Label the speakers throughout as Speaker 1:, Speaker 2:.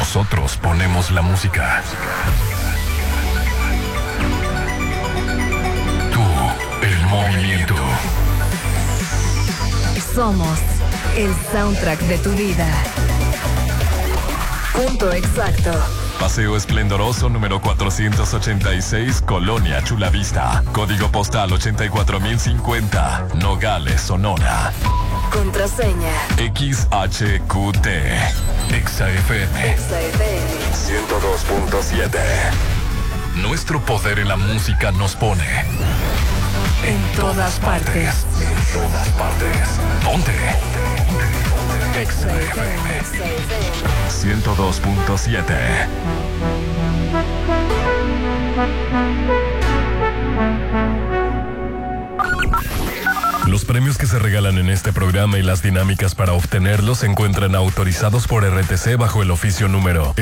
Speaker 1: Nosotros ponemos la música. Tú, el movimiento.
Speaker 2: Somos el soundtrack de tu vida. Punto exacto.
Speaker 1: Paseo Esplendoroso número 486, Colonia Chulavista. Código postal 84050, Nogales, Sonora.
Speaker 2: Contraseña
Speaker 1: XHQT. XFM 102.7. Nuestro poder en la música nos pone en todas partes. En todas partes. Ponte. XFM 102.7. Los premios que se regalan en este programa y las dinámicas para obtenerlos se encuentran autorizados por RTC bajo el oficio número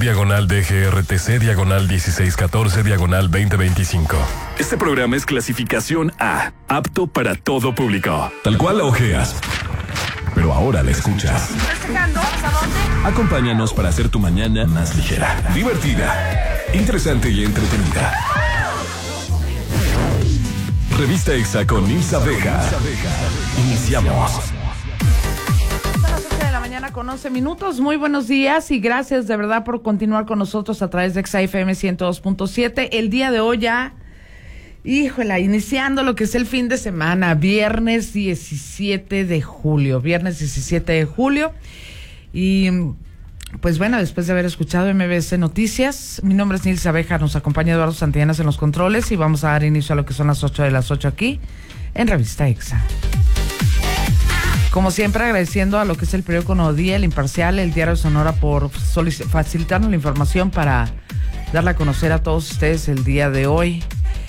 Speaker 1: SG-DGRTC/1614/2025. Este programa es clasificación A, apto para todo público. Tal cual la ojeas, pero ahora la escuchas. Acompáñanos para hacer tu mañana más ligera, divertida, interesante y entretenida. Revista Exa con Nilsa Vega. Iniciamos.
Speaker 3: Son las 8 de la mañana con 11 minutos. Muy buenos días y gracias de verdad por continuar con nosotros a través de Exa FM 102.7. El día de hoy ya, híjola, iniciando lo que es el fin de semana, viernes 17 de julio. Viernes 17 de julio. Y pues bueno, después de haber escuchado MBS Noticias, mi nombre es Nilsa Abeja, nos acompaña Eduardo Santillanas en los controles y vamos a dar inicio a lo que son las 8 de las 8 aquí en Revista Exa. Como siempre, agradeciendo a lo que es el periódico Nuevo Día, El Imparcial, el Diario de Sonora por facilitarnos la información para darla a conocer a todos ustedes el día de hoy.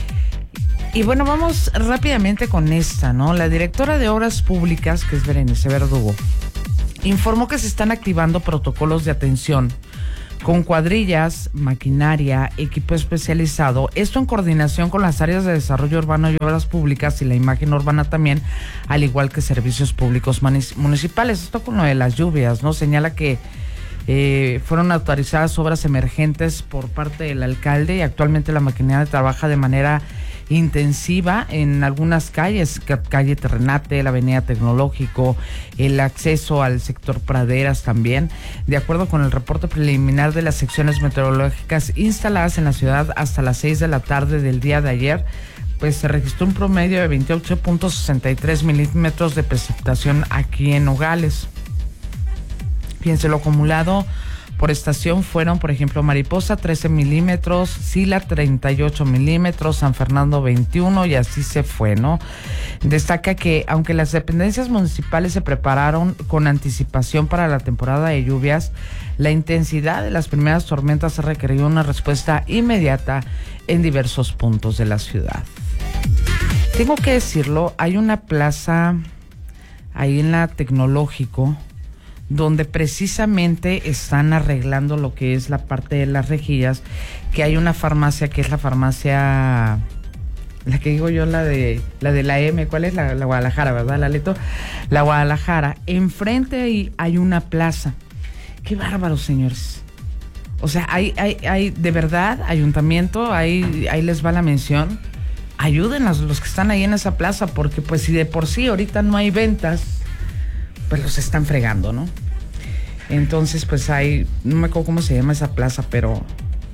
Speaker 3: Y bueno, vamos rápidamente con esta, ¿no? La directora de Obras Públicas, que es Berenice Verdugo, informó que se están activando protocolos de atención con cuadrillas, maquinaria, equipo especializado, esto en coordinación con las áreas de desarrollo urbano y obras públicas y la imagen urbana también, al igual que servicios públicos municipales. Esto con lo de las lluvias, ¿no? Señala que fueron autorizadas obras emergentes por parte del alcalde y actualmente la maquinaria trabaja de manera intensiva en algunas calles, calle Terrenate, la avenida Tecnológico, el acceso al sector Praderas también. De acuerdo con el reporte preliminar de las secciones meteorológicas instaladas en la ciudad hasta las 6 de la tarde del día de ayer, pues se registró un promedio de 28.63 milímetros de precipitación aquí en Nogales. Fíjense, lo acumulado por estación fueron, por ejemplo, Mariposa 13 milímetros, Sila 38 milímetros, San Fernando 21 y así se fue, ¿no? Destaca que aunque las dependencias municipales se prepararon con anticipación para la temporada de lluvias, la intensidad de las primeras tormentas ha requerido una respuesta inmediata en diversos puntos de la ciudad. Tengo que decirlo, hay una plaza ahí en la Tecnológico donde precisamente están arreglando lo que es la parte de las rejillas, que hay una farmacia que es la farmacia, la que digo yo, la de la M, ¿cuál es? La Guadalajara, ¿verdad, Laleto? La Guadalajara. Enfrente ahí hay una plaza. Qué bárbaro, señores. O sea, hay de verdad, ayuntamiento, ahí les va la mención. Ayuden a los que están ahí en esa plaza, porque pues si de por sí ahorita no hay ventas, pues los están fregando, ¿no? Entonces, pues hay, no me acuerdo cómo se llama esa plaza, pero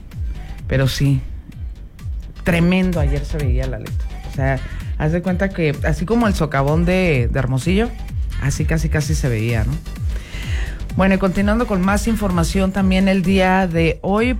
Speaker 3: sí, tremendo ayer se veía, la letra. O sea, haz de cuenta que así como el socavón de Hermosillo, así casi se veía, ¿no? Bueno, y continuando con más información también el día de hoy,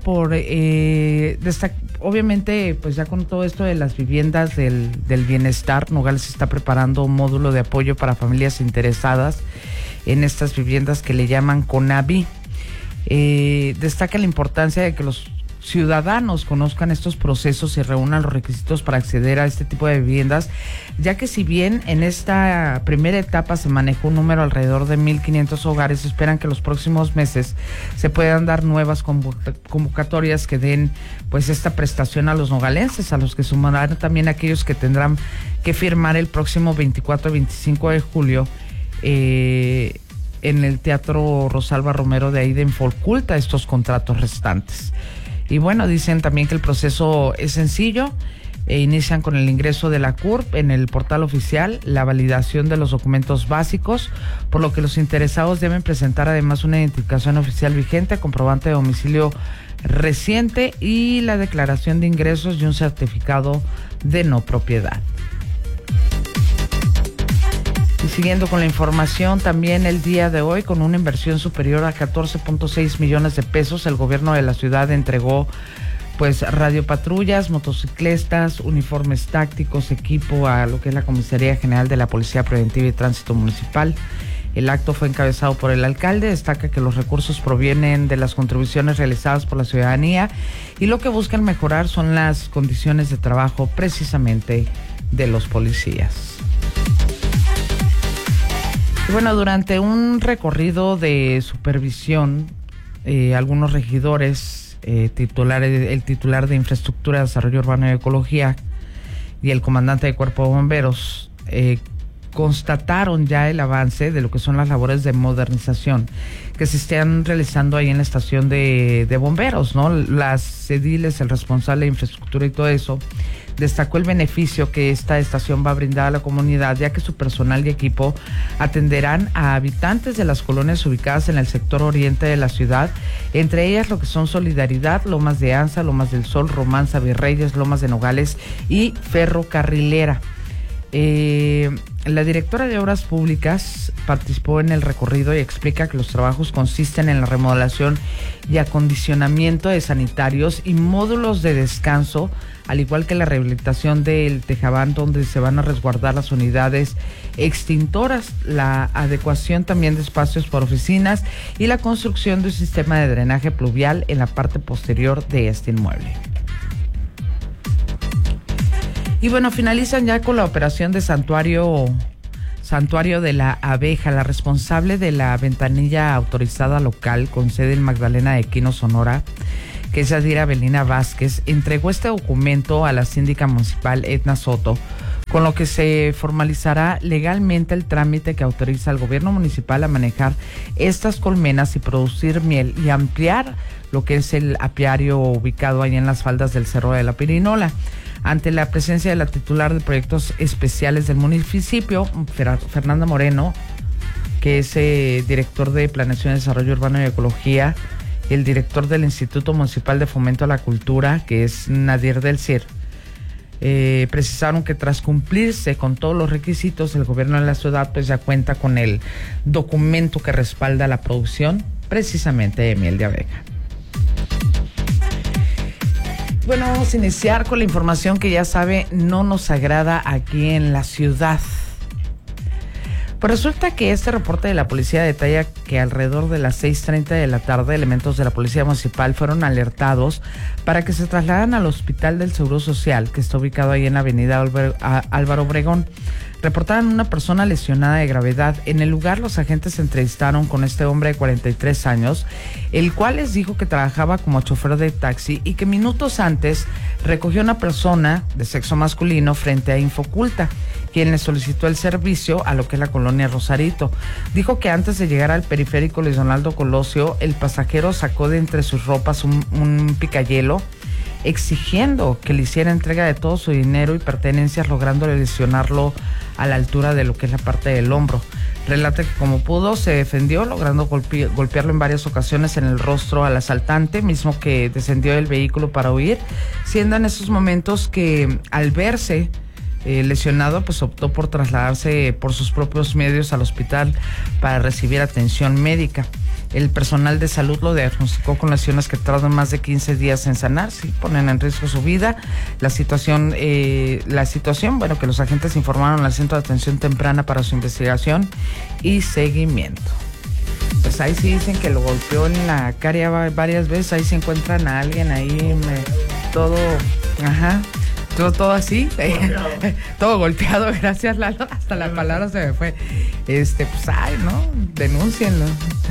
Speaker 3: obviamente, pues ya con todo esto de las viviendas del bienestar, Nogales está preparando un módulo de apoyo para familias interesadas en estas viviendas que le llaman CONAVI. Destaca la importancia de que los ciudadanos conozcan estos procesos y reúnan los requisitos para acceder a este tipo de viviendas, ya que si bien en esta primera etapa se manejó un número alrededor de 1,500 hogares, esperan que los próximos meses se puedan dar nuevas convocatorias que den pues esta prestación a los nogalenses, a los que sumarán también aquellos que tendrán que firmar el próximo 24 y 25 de julio en el Teatro Rosalba Romero de ahí de Infoculta estos contratos restantes. Y bueno, dicen también que el proceso es sencillo. Inician con el ingreso de la CURP en el portal oficial, la validación de los documentos básicos, por lo que los interesados deben presentar además una identificación oficial vigente, comprobante de domicilio reciente y la declaración de ingresos y un certificado de no propiedad. Y siguiendo con la información, también el día de hoy, con una inversión superior a 14.6 millones de pesos, el gobierno de la ciudad entregó pues radiopatrullas, motocicletas, uniformes tácticos, equipo a lo que es la Comisaría General de la Policía Preventiva y Tránsito Municipal. El acto fue encabezado por el alcalde. Destaca que los recursos provienen de las contribuciones realizadas por la ciudadanía y lo que buscan mejorar son las condiciones de trabajo precisamente de los policías. Y bueno, durante un recorrido de supervisión, algunos regidores, el titular de Infraestructura, Desarrollo Urbano y Ecología y el comandante de Cuerpo de Bomberos constataron ya el avance de lo que son las labores de modernización que se están realizando ahí en la estación de bomberos, ¿no? Las ediles, el responsable de infraestructura y todo eso, destacó el beneficio que esta estación va a brindar a la comunidad, ya que su personal y equipo atenderán a habitantes de las colonias ubicadas en el sector oriente de la ciudad, entre ellas lo que son Solidaridad, Lomas de Anza, Lomas del Sol, Romanza, Virreyes, Lomas de Nogales y Ferrocarrilera. La directora de Obras Públicas participó en el recorrido y explica que los trabajos consisten en la remodelación y acondicionamiento de sanitarios y módulos de descanso, al igual que la rehabilitación del Tejabán, donde se van a resguardar las unidades extintoras, la adecuación también de espacios para oficinas y la construcción de un sistema de drenaje pluvial en la parte posterior de este inmueble. Y bueno, finalizan ya con la operación de Santuario de la Abeja. La responsable de la ventanilla autorizada local con sede en Magdalena de Quino, Sonora, que es Yadira Belina Vázquez, entregó este documento a la síndica municipal Edna Soto, con lo que se formalizará legalmente el trámite que autoriza al gobierno municipal a manejar estas colmenas y producir miel y ampliar lo que es el apiario ubicado ahí en las faldas del Cerro de la Pirinola. Ante la presencia de la titular de proyectos especiales del municipio, Fernanda Moreno, que es director de Planeación, Desarrollo Urbano y Ecología, y el director del Instituto Municipal de Fomento a la Cultura, que es Nadir del CIR, precisaron que tras cumplirse con todos los requisitos, el gobierno de la ciudad pues ya cuenta con el documento que respalda la producción precisamente de miel de abeja. Bueno, vamos a iniciar con la información que ya sabe no nos agrada aquí en la ciudad. Pues resulta que este reporte de la policía detalla que alrededor de las 6:30 de la tarde elementos de la policía municipal fueron alertados para que se trasladaran al Hospital del Seguro Social, que está ubicado ahí en la avenida Álvaro Obregón. Reportaron una persona lesionada de gravedad. En el lugar, los agentes se entrevistaron con este hombre de 43 años, el cual les dijo que trabajaba como chofer de taxi y que minutos antes recogió una persona de sexo masculino frente a Infoculta, quien le solicitó el servicio a lo que es la colonia Rosarito. Dijo que antes de llegar al periférico Luis Donaldo Colosio, el pasajero sacó de entre sus ropas un picayelo, exigiendo que le hiciera entrega de todo su dinero y pertenencias, logrando lesionarlo a la altura de lo que es la parte del hombro. Relata que como pudo se defendió, logrando golpearlo en varias ocasiones en el rostro al asaltante, mismo que descendió del vehículo para huir, siendo en esos momentos que al verse lesionado, pues optó por trasladarse por sus propios medios al hospital para recibir atención médica. El personal de salud lo diagnosticó con lesiones que tardan más de 15 días en sanar, sí, ponen en riesgo su vida. La situación, bueno, que los agentes informaron al Centro de Atención Temprana para su investigación y seguimiento. Pues ahí sí dicen que lo golpeó en la cara varias veces, ahí se encuentran a alguien ahí, todo todo así, todo golpeado, gracias Lalo, hasta la palabra se me fue. Pues ay, ¿no? Denúncienlo.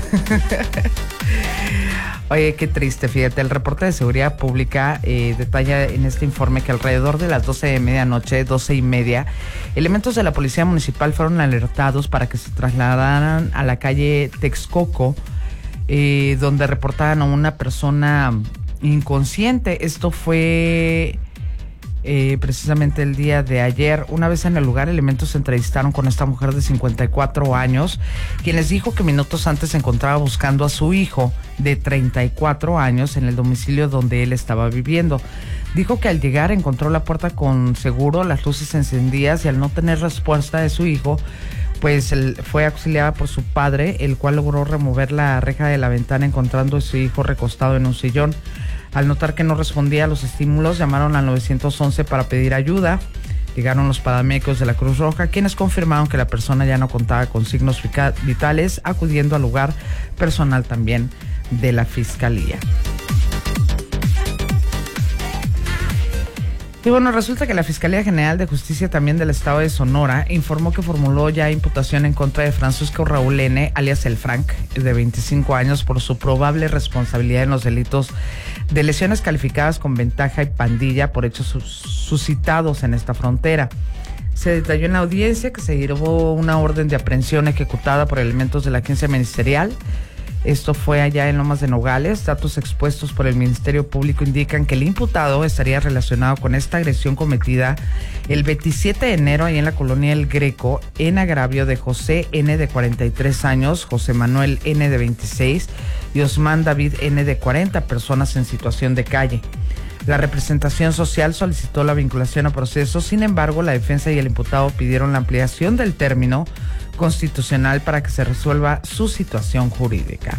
Speaker 3: Oye, qué triste, fíjate, el reporte de seguridad pública detalla en este informe que alrededor de las 12 de medianoche, 12:30, elementos de la policía municipal fueron alertados para que se trasladaran a la calle Texcoco, donde reportaban a una persona inconsciente. Esto fue precisamente el día de ayer. Una vez en el lugar, elementos se entrevistaron con esta mujer de 54 años, quien les dijo que minutos antes se encontraba buscando a su hijo de 34 años en el domicilio donde él estaba viviendo. Dijo que al llegar encontró la puerta con seguro, las luces encendidas, y al no tener respuesta de su hijo, pues él fue auxiliada por su padre, el cual logró remover la reja de la ventana encontrando a su hijo recostado en un sillón. Al notar que no respondía a los estímulos, llamaron al 911 para pedir ayuda. Llegaron los paramédicos de la Cruz Roja, quienes confirmaron que la persona ya no contaba con signos vitales, acudiendo al lugar personal también de la Fiscalía. Y bueno, resulta que la Fiscalía General de Justicia también del Estado de Sonora informó que formuló ya imputación en contra de Francisco Raúl N., alias El Frank, de 25 años, por su probable responsabilidad en los delitos de lesiones calificadas con ventaja y pandilla por hechos suscitados en esta frontera. Se detalló en la audiencia que se llevó una orden de aprehensión ejecutada por elementos de la agencia ministerial. Esto fue allá en Lomas de Nogales. Datos expuestos por el Ministerio Público indican que el imputado estaría relacionado con esta agresión cometida el 27 de enero ahí en la colonia El Greco, en agravio de José N., de 43 años, José Manuel N., de 26 y Osman David N., de 40, personas en situación de calle. La representación social solicitó la vinculación a proceso. Sin embargo, la defensa y el imputado pidieron la ampliación del término constitucional para que se resuelva su situación jurídica.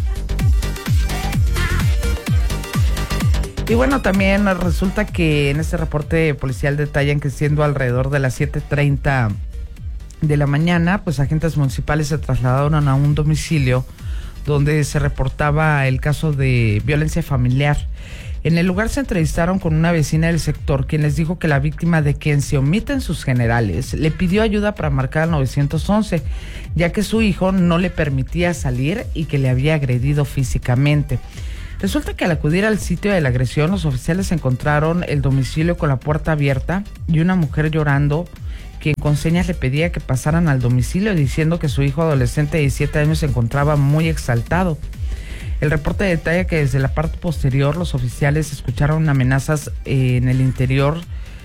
Speaker 3: Y bueno, también resulta que en este reporte policial detallan que siendo alrededor de las 7:30 de la mañana, pues agentes municipales se trasladaron a un domicilio donde se reportaba el caso de violencia familiar. En el lugar se entrevistaron con una vecina del sector, quien les dijo que la víctima, de quien se omiten sus generales, le pidió ayuda para marcar al 911, ya que su hijo no le permitía salir y que le había agredido físicamente. Resulta que al acudir al sitio de la agresión, los oficiales encontraron el domicilio con la puerta abierta y una mujer llorando, quien con señas le pedía que pasaran al domicilio, diciendo que su hijo adolescente de 17 años se encontraba muy exaltado. El reporte detalla que desde la parte posterior los oficiales escucharon amenazas en el interior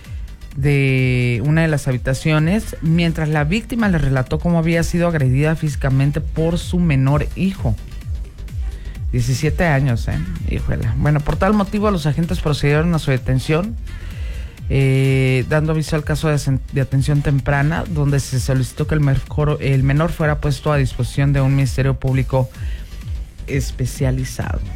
Speaker 3: de una de las habitaciones, mientras la víctima le relató cómo había sido agredida físicamente por su menor hijo. 17 años, híjole. Bueno, por tal motivo los agentes procedieron a su detención, dando aviso al caso de atención temprana, donde se solicitó que el menor fuera puesto a disposición de un Ministerio Público especializado.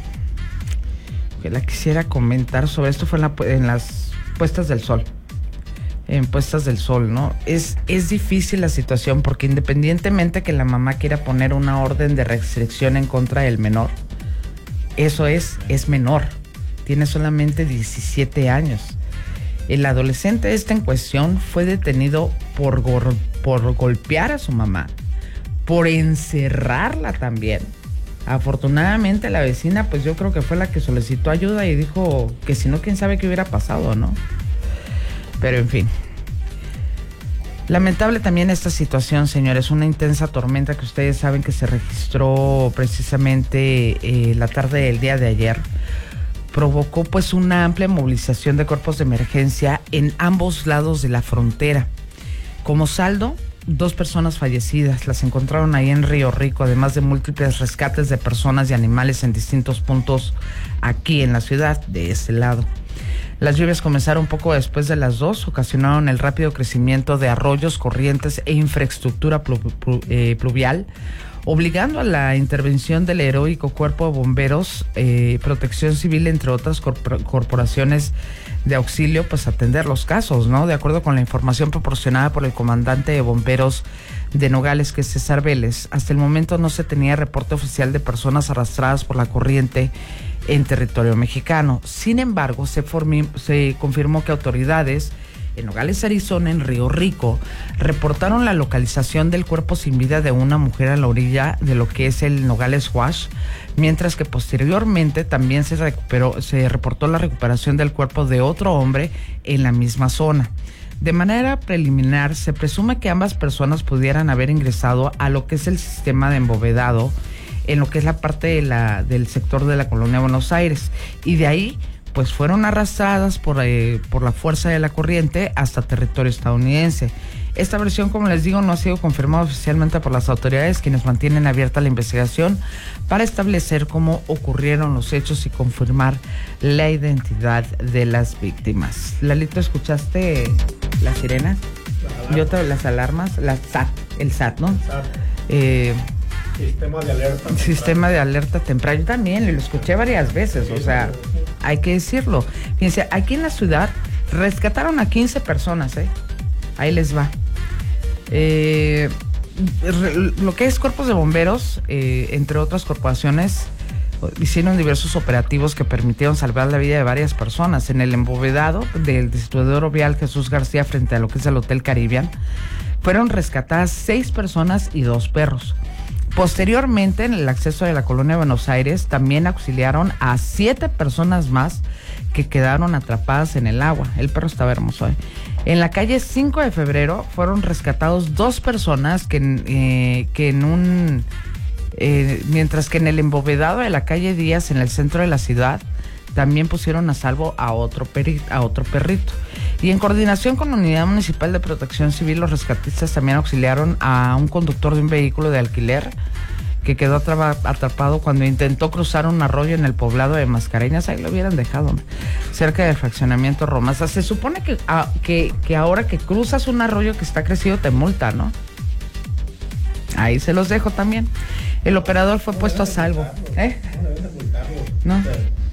Speaker 3: Que la quisiera comentar sobre esto. Fue en las puestas del sol. En puestas del sol, ¿no? Es difícil la situación, porque independientemente que la mamá quiera poner una orden de restricción en contra del menor, eso es menor. Tiene solamente 17 años. El adolescente en cuestión fue detenido por golpear a su mamá, por encerrarla también. Afortunadamente la vecina, pues yo creo que fue la que solicitó ayuda y dijo que si no, quién sabe qué hubiera pasado, ¿no? Pero en fin. Lamentable también esta situación, señores. Una intensa tormenta que ustedes saben que se registró precisamente la tarde del día de ayer. Provocó pues una amplia movilización de cuerpos de emergencia en ambos lados de la frontera. Como saldo, 2 personas fallecidas, las encontraron ahí en Río Rico, además de múltiples rescates de personas y animales en distintos puntos aquí en la ciudad, de este lado. Las lluvias comenzaron poco después de las 2, ocasionaron el rápido crecimiento de arroyos, corrientes e infraestructura pluvial, obligando a la intervención del heroico Cuerpo de Bomberos, Protección Civil, entre otras corporaciones de auxilio, pues atender los casos, ¿no? De acuerdo con la información proporcionada por el comandante de bomberos de Nogales, que es César Vélez, hasta el momento no se tenía reporte oficial de personas arrastradas por la corriente en territorio mexicano. Sin embargo, se confirmó que autoridades en Nogales, Arizona, en Río Rico, reportaron la localización del cuerpo sin vida de una mujer a la orilla de lo que es el Nogales Wash, mientras que posteriormente también se reportó la recuperación del cuerpo de otro hombre en la misma zona. De manera preliminar, se presume que ambas personas pudieran haber ingresado a lo que es el sistema de embovedado, en lo que es la parte del sector de la colonia Buenos Aires, y de ahí pues fueron arrastradas por la fuerza de la corriente hasta territorio estadounidense. Esta versión, como les digo, no ha sido confirmada oficialmente por las autoridades, quienes mantienen abierta la investigación para establecer cómo ocurrieron los hechos y confirmar la identidad de las víctimas. Lalito, ¿escuchaste las sirenas? Las alarmas, el SAT, ¿no?
Speaker 4: Sistema de alerta temprana.
Speaker 3: Sistema de alerta temprana. Yo también lo escuché varias veces, o sea, hay que decirlo. Fíjense, aquí en la ciudad rescataron a 15 personas, ahí les va. Lo que es cuerpos de bomberos, entre otras corporaciones, hicieron diversos operativos que permitieron salvar la vida de varias personas. En el embovedado del distribuidor vial Jesús García, frente a lo que es el Hotel Caribbean, fueron rescatadas 6 personas y 2 perros. Posteriormente, en el acceso de la colonia Buenos Aires, también auxiliaron a 7 personas más que quedaron atrapadas en el agua. El perro estaba hermoso, En la calle 5 de febrero fueron rescatados 2 personas mientras que en el embovedado de la calle Díaz, en el centro de la ciudad, también pusieron a salvo a otro perrito. Y en coordinación con la Unidad Municipal de Protección Civil, los rescatistas también auxiliaron a un conductor de un vehículo de alquiler que quedó atrapado cuando intentó cruzar un arroyo en el poblado de Mascareñas. Ahí lo hubieran dejado, cerca del fraccionamiento Roma. O sea, se supone que ahora que cruzas un arroyo que está crecido te multa, ¿no? Ahí se los dejo también. El operador fue puesto a salvo. ¿No?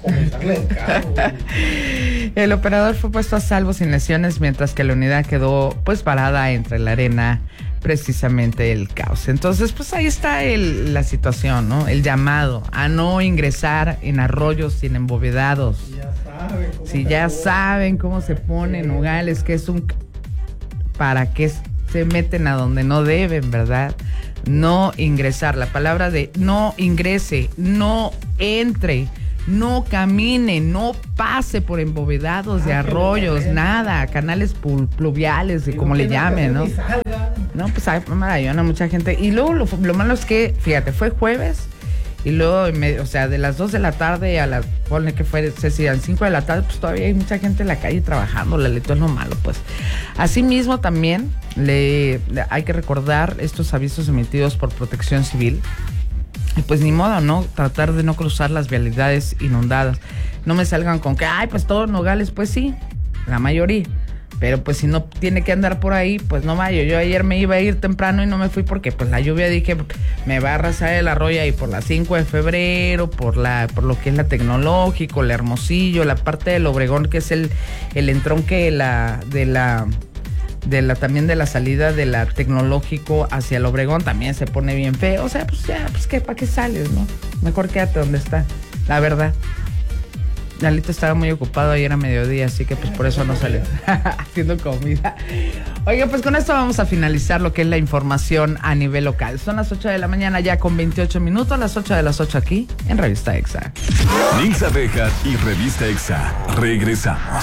Speaker 3: El operador fue puesto a salvo sin lesiones, mientras que la unidad quedó pues parada entre la arena, precisamente el caos. Entonces, pues ahí está la situación, ¿no? El llamado a no ingresar en arroyos sin embovedados. Ya saben cómo se pone Nogales, que es para que se meten a donde no deben, ¿verdad? No ingresar. La palabra de no ingrese, no entre, no camine, no pase por embovedados de arroyos, nada, canales pluviales, como le llamen, ¿no? No, pues hay mucha gente. Y luego lo malo es que, fíjate, fue jueves y luego, de las 2 de la tarde a ponle que fue, a las 5 de la tarde, pues todavía hay mucha gente en la calle trabajando, Lalito, es lo malo, pues. Asimismo, también hay que recordar estos avisos emitidos por Protección Civil. Y pues ni modo, ¿no? Tratar de no cruzar las vialidades inundadas. No me salgan con que, pues todo Nogales, pues sí, la mayoría. Pero pues si no tiene que andar por ahí, pues no vaya. Yo ayer me iba a ir temprano y no me fui porque pues la lluvia, dije, me va a arrasar el arroyo ahí por la 5 de febrero, por lo que es la Tecnológico, la Hermosillo, la parte del Obregón, que es el entronque también de la salida de la Tecnológico hacia el Obregón, también se pone bien feo. O sea, pues ya, pues ¿para qué sales, no? Mejor quédate donde está, la verdad. Lalito estaba muy ocupado ayer a mediodía, así que pues por eso no salió haciendo comida. Oiga, pues con esto vamos a finalizar lo que es la información a nivel local. Son las 8 de la mañana ya con 28 minutos, las 8 de las 8 aquí en Revista EXA.
Speaker 1: Nilsa Bejar y Revista EXA. Regresamos.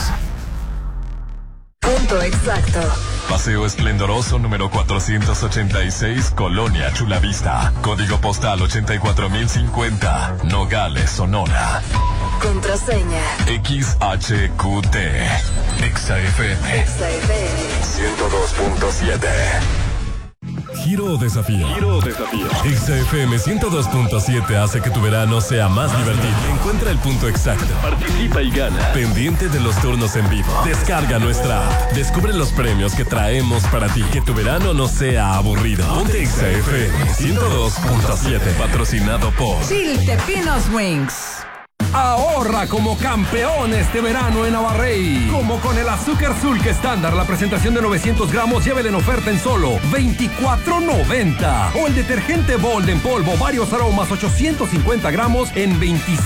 Speaker 2: Punto exacto.
Speaker 1: Paseo Esplendoroso número 486, Colonia Chulavista. Código postal 84050, Nogales, Sonora.
Speaker 2: Contraseña.
Speaker 1: XHQT. EXA FM.
Speaker 2: EXA FM.
Speaker 1: 102.7. Giro o desafío. EXA FM 102.7 hace que tu verano sea más divertido. Encuentra el punto exacto. Participa y gana. Pendiente de los turnos en vivo. Descarga nuestra app. Descubre los premios que traemos para ti. Que tu verano no sea aburrido. Ponte EXA FM 102.7. Patrocinado por
Speaker 3: Chiltepinos Wings.
Speaker 5: Ahorra como campeón este verano en Abarrey. Como con el azúcar Sulk estándar, la presentación de 900 gramos, llévele en oferta en solo $24.90. O el detergente Bold en polvo, varios aromas, 850 gramos en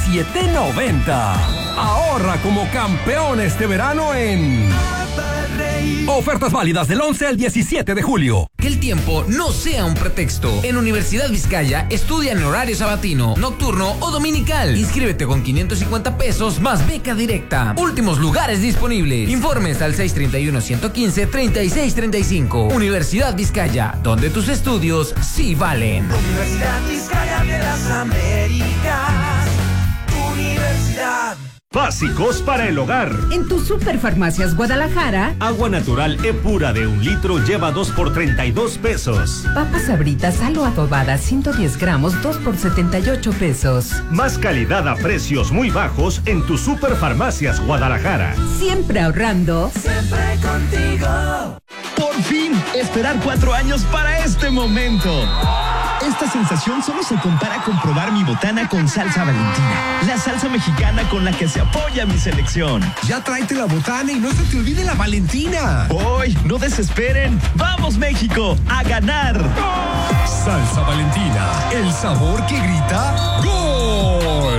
Speaker 5: $27.90. Ahorra como campeón este verano en Abarrey. Ofertas válidas del 11 al 17 de julio.
Speaker 4: Que el tiempo no sea un pretexto. En Universidad Vizcaya estudia en horario sabatino, nocturno o dominical. Inscríbete con 550 pesos más beca directa. Últimos lugares disponibles. Informes al 631-115-3635. Universidad Vizcaya, donde tus estudios sí valen.
Speaker 6: Universidad Vizcaya de las Américas. Universidad.
Speaker 7: Básicos para el hogar.
Speaker 8: En tu Superfarmacias Guadalajara,
Speaker 7: Agua natural E-Pura de 1 litro lleva 2 por 32 pesos.
Speaker 8: papas Sabritas Salo adobada 110 gramos 2 por 78 pesos.
Speaker 7: Más calidad a precios muy bajos en tu Superfarmacias Guadalajara.
Speaker 8: Siempre ahorrando.
Speaker 6: Siempre contigo.
Speaker 9: Por fin, esperar 4 años para este momento. Esta sensación solo se compara con probar mi botana con salsa Valentina, la salsa mexicana con la que se apoya mi selección.
Speaker 5: Ya tráete la botana y no se te olvide la Valentina.
Speaker 9: Voy, no desesperen. ¡Vamos, México, a ganar!
Speaker 5: Salsa Valentina, el sabor que grita ¡Gol!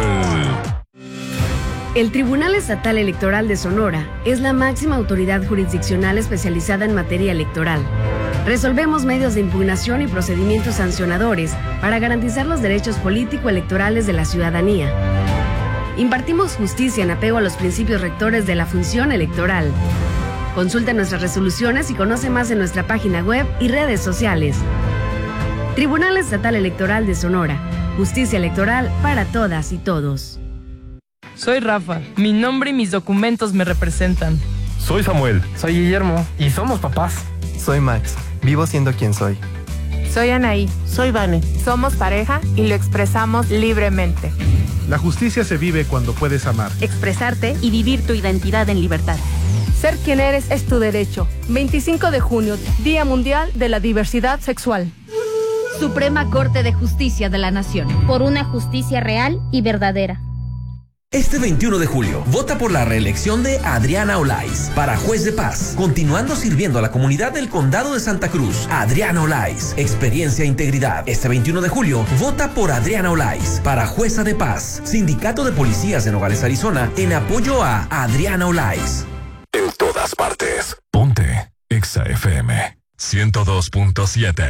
Speaker 10: El Tribunal Estatal Electoral de Sonora es la máxima autoridad jurisdiccional especializada en materia electoral. Resolvemos medios de impugnación y procedimientos sancionadores para garantizar los derechos político-electorales de la ciudadanía. Impartimos justicia en apego a los principios rectores de la función electoral. Consulta nuestras resoluciones y conoce más en nuestra página web y redes sociales. Tribunal Estatal Electoral de Sonora. Justicia electoral para todas y todos.
Speaker 11: Soy Rafa. Mi nombre y mis documentos me representan.
Speaker 12: Soy Samuel.
Speaker 13: Soy Guillermo. Y somos papás.
Speaker 14: Soy Max. Vivo siendo quien soy.
Speaker 15: Soy Anaí.
Speaker 16: Soy Vane.
Speaker 15: Somos pareja y lo expresamos libremente.
Speaker 17: La justicia se vive cuando puedes amar,
Speaker 18: expresarte y vivir tu identidad en libertad.
Speaker 19: Ser quien eres es tu derecho. 25 de junio, Día Mundial de la Diversidad Sexual.
Speaker 20: Suprema Corte de Justicia de la Nación.
Speaker 21: Por una justicia real y verdadera.
Speaker 4: Este 21 de julio, vota por la reelección de Adriana Olaiz para juez de paz, continuando sirviendo a la comunidad del Condado de Santa Cruz. Adriana Olaiz, experiencia e integridad. Este 21 de julio, vota por Adriana Olaiz para jueza de paz. Sindicato de Policías de Nogales, Arizona, en apoyo a Adriana Olaiz.
Speaker 1: En todas partes. Ponte Exa FM 102.7.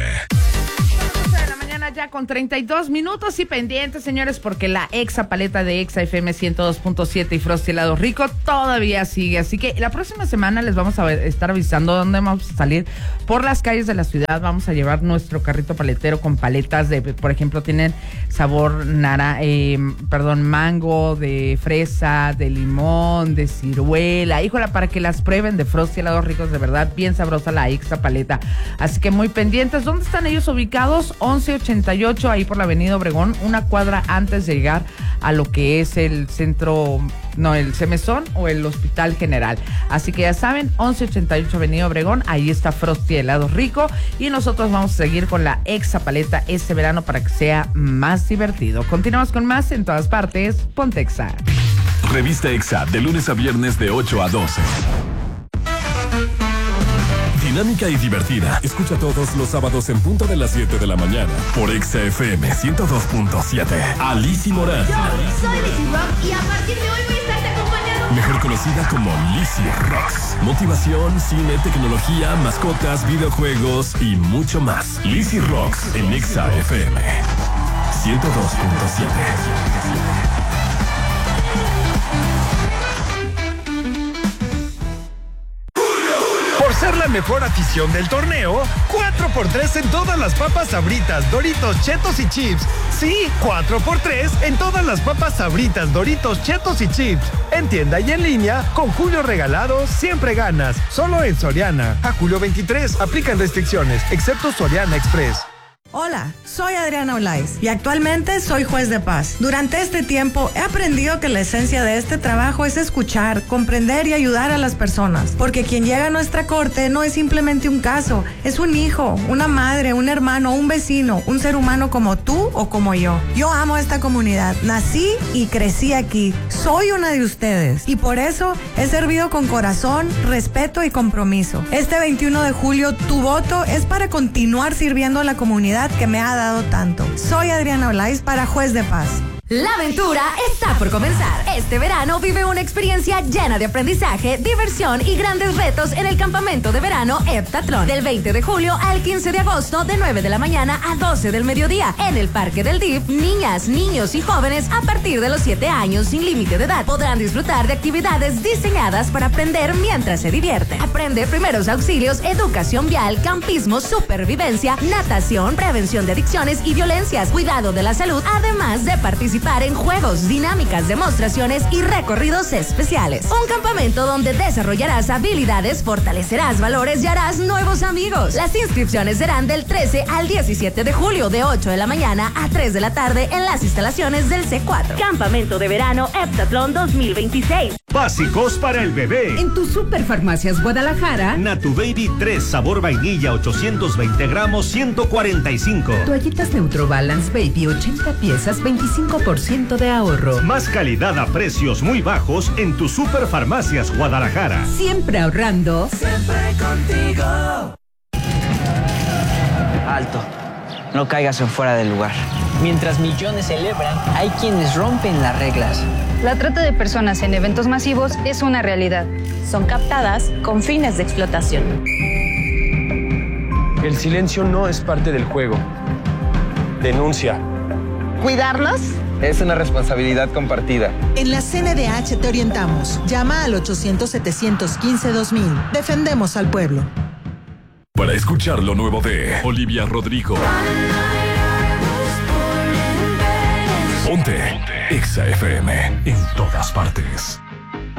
Speaker 3: Ya con 32 minutos y pendientes, señores, porque la Exa Paleta de Exa FM 102.7 y Frosty helado rico todavía sigue. Así que la próxima semana les vamos a estar avisando dónde vamos a salir por las calles de la ciudad. Vamos a llevar nuestro carrito paletero con paletas de, por ejemplo, tienen sabor mango, de fresa, de limón, de ciruela. Híjola, para que las prueben, de Frosty helados ricos, de verdad, bien sabrosa la Exa Paleta. Así que muy pendientes. ¿Dónde están ellos ubicados? 1188, ahí por la Avenida Obregón, una cuadra antes de llegar a lo que es el centro, el Semesón o el Hospital General. Así que ya saben, 1188 Avenida Obregón, ahí está Frosty helado rico, y nosotros vamos a seguir con la Exa Paleta este verano para que sea más divertido. Continuamos con más en todas partes. Ponte Exa.
Speaker 1: Revista Exa, de lunes a viernes de 8 a 12. Dinámica y divertida. Escucha todos los sábados en punto de las 7 de la mañana por Exa FM 102.7. Alicia Morán.
Speaker 22: Yo soy Lizzy Rock y a partir de hoy voy a estarte acompañando.
Speaker 1: Mejor conocida como Lizzy Rocks. Motivación, cine, tecnología, mascotas, videojuegos y mucho más. Lizzy Rocks en Exa FM 102.7.
Speaker 23: Por ser la mejor afición del torneo, 4x3 en todas las papas Sabritas, Doritos, Chetos y Chips. Sí, 4x3 en todas las papas Sabritas, Doritos, Chetos y Chips. En tienda y en línea, con Julio regalado, siempre ganas. Solo en Soriana. A julio 23, aplican restricciones, excepto Soriana Express.
Speaker 24: Hola, soy Adriana Olaiz y actualmente soy juez de paz. Durante este tiempo he aprendido que la esencia de este trabajo es escuchar, comprender y ayudar a las personas. Porque quien llega a nuestra corte no es simplemente un caso, es un hijo, una madre, un hermano, un vecino, un ser humano como tú o como yo. Yo amo a esta comunidad, nací y crecí aquí. Soy una de ustedes y por eso he servido con corazón, respeto y compromiso. Este 21 de julio tu voto es para continuar sirviendo a la comunidad que me ha dado tanto. Soy Adriana Olaiz para Juez de Paz.
Speaker 20: La aventura está
Speaker 2: por comenzar. Este verano vive una experiencia llena de aprendizaje, diversión y grandes retos en el campamento de verano Heptatlón. Del 20 de julio al 15 de agosto, de 9 de la mañana a 12 del mediodía. En el Parque del DIF, niñas, niños y jóvenes a partir de los 7 años sin límite de edad podrán disfrutar de actividades diseñadas para aprender mientras se divierte. Aprende primeros auxilios, educación vial, campismo, supervivencia, natación, prevención de adicciones y violencias, cuidado de la salud, además de participar en juegos, dinámicas, demostraciones y recorridos especiales. Un campamento donde desarrollarás habilidades, fortalecerás valores y harás nuevos amigos. Las inscripciones serán del 13 al 17 de julio, de 8 de la mañana a 3 de la tarde en las instalaciones del C4. Campamento de verano Heptatlón 2026.
Speaker 7: Básicos para el bebé.
Speaker 8: En tu Superfarmacias Guadalajara,
Speaker 7: Natu Baby 3 sabor vainilla 820 gramos 145.
Speaker 8: Toallitas Neutrobalance Baby 80 piezas 25% de ahorro.
Speaker 7: Más calidad a precios muy bajos en tu Superfarmacias Guadalajara.
Speaker 8: Siempre ahorrando.
Speaker 6: Siempre contigo.
Speaker 12: Alto. No caigas en fuera del lugar. Mientras millones celebran, hay quienes rompen las reglas.
Speaker 16: La trata de personas en eventos masivos es una realidad.
Speaker 25: Son captadas con fines de explotación.
Speaker 26: El silencio no es parte del juego. Denuncia.
Speaker 27: ¿Cuidarlos?
Speaker 26: Es una responsabilidad compartida.
Speaker 27: En la CNDH te orientamos. Llama al 800-715-2000. Defendemos al pueblo.
Speaker 1: Para escuchar lo nuevo de Olivia Rodrigo. Ponte Exa FM en todas partes.